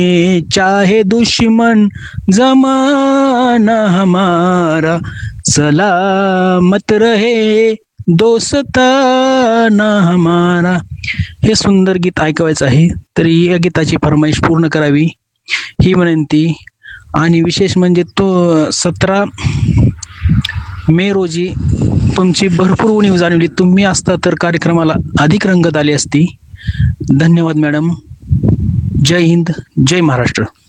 चाहे दुश्मन जमाना हमारा, सलामत रहे दोस्ताना हमारा. हे सुंदर गीत ऐकवायचं आहे, तरी या गीताची फरमाईश पूर्ण करावी ही विनंती. आणि विशेष म्हणजे तो 17 मे रोजी तुमची भरपूर उणीव जाणवली. तुम्ही असता तर कार्यक्रमाला अधिक रंगत आली असती. धन्यवाद मॅडम. जय हिंद, जय महाराष्ट्र.